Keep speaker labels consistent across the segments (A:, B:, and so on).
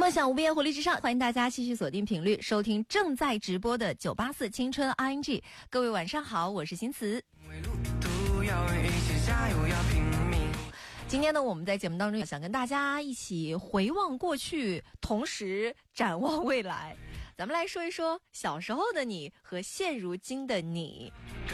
A: 梦想无边，活力至上，欢迎大家继续锁定频率，收听正在直播的984青春 ING。各位晚上好，我是新慈。今天呢，我们在节目当中想跟大家一起回望过去，同时展望未来。咱们来说一说小时候的你和现如今的你。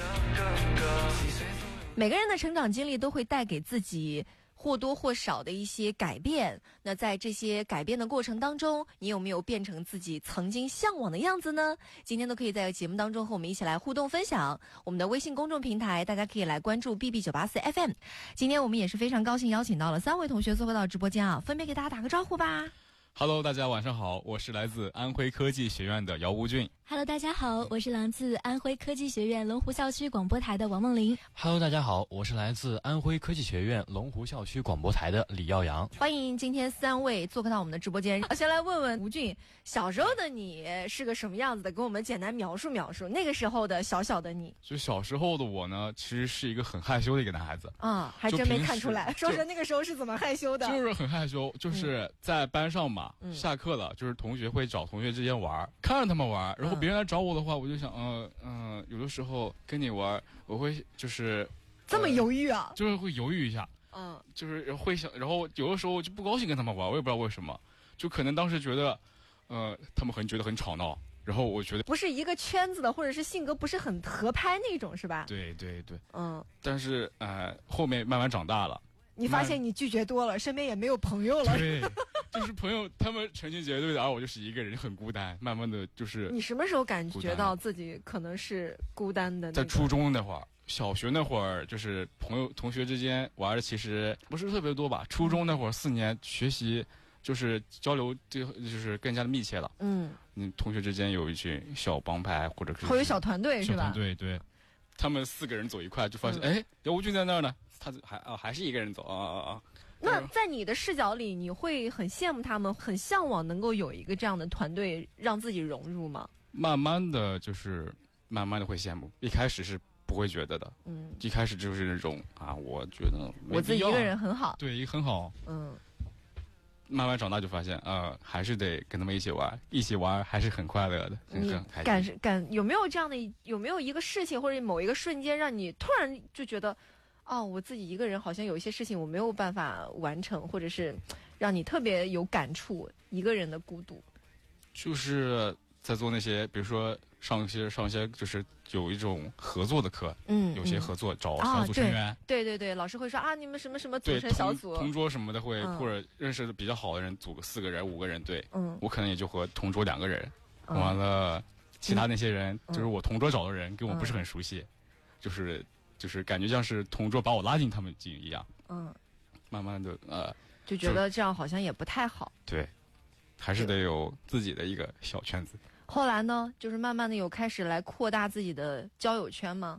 A: 每个人的成长经历都会带给自己或多或少的一些改变，那在这些改变的过程当中，你有没有变成自己曾经向往的样子呢？今天都可以在节目当中和我们一起来互动分享。我们的微信公众平台大家可以来关注 BB984 FM。 今天我们也是非常高兴邀请到了3位同学做客到直播间啊，分别给大家打个招呼吧。
B: Hello， 大家晚上好，我是来自安徽科技学院的姚吴俊。
C: Hello， 大家好，我是来自安徽科技学院龙湖校区广播台的王梦玲。
D: Hello， 大家好，我是来自安徽科技学院龙湖校区广播台的李耀阳。
A: 欢迎今天3位做客到我们的直播间。先来问问吴俊，小时候的你是个什么样子的？给我们简单描述描述那个时候的小的你。
B: 就小时候的我呢，其实是一个很害羞的一个男孩子
A: 啊，还真没看出来。说说那个时候是怎么害羞的？
B: 就是很害羞，就是在班上嘛，下课了，就是同学会找同学之间玩，看着他们玩，然后别人来找我的话，我就想，有的时候跟你玩，我会就是
A: 这么犹豫啊，
B: 就是会犹豫一下，就是会想，然后有的时候就不高兴跟他们玩，我也不知道为什么，就可能当时觉得，他们觉得很吵闹，然后我觉得
A: 不是一个圈子的，或者是性格不是很合拍那种，是吧？
B: 对，但是后面慢慢长大了，
A: 你发现你拒绝多了，身边也没有朋友了。
B: 对。就是朋友他们成群结队的，而我就是一个人，很孤单。慢慢的就是，
A: 你什么时候感觉到自己可能是孤单的？
B: 在初中那会儿，小学那会儿，就是同学之间玩的其实不是特别多吧。初中那会儿4年学习就是交流就是更加的密切了。同学之间有一群小帮派或者是
A: 会有小团队是吧？
B: 小团队对，他们4个人走一块，就发现姚吴俊在那儿呢，他还是一个人走啊。
A: 那在你的视角里，你会很羡慕他们，很向往能够有一个这样的团队让自己融入吗？
B: 慢慢的会羡慕，一开始是不会觉得的。一开始就是那种我觉得
A: 我自己一个人很好，
B: 对，很好。慢慢长大就发现，还是得跟他们一起玩还是很快乐的，很开心。
A: 有没有一个事情或者某一个瞬间，让你突然就觉得，我自己一个人好像有一些事情我没有办法完成，或者是让你特别有感触，一个人的孤独。
B: 就是在做那些，比如说上一些就是有一种合作的课，有些合作找小组成员，
A: 对，老师会说你们什么什么组成小组，
B: 同桌什么的会，或者认识的比较好的人组个4个人5个人队，我可能也就和同桌2个人，完了其他那些人就是我同桌找的人跟我不是很熟悉，就是感觉像是同桌把我拉进他们进一样，慢慢的
A: 就觉得这样好像也不太好，
B: 对，还是得有自己的一个小圈子。
A: 后来呢，就是慢慢的有开始来扩大自己的交友圈吗？